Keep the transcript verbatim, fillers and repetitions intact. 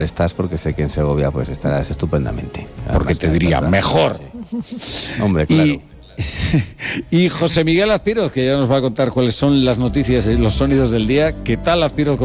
estás porque sé que en Segovia pues estarás estupendamente. Porque te diría mejor. Sí. Hombre, claro. Y, y José Miguel Azpiroz, que ya nos va a contar cuáles son las noticias y los sonidos del día. ¿Qué tal, Azpiroz?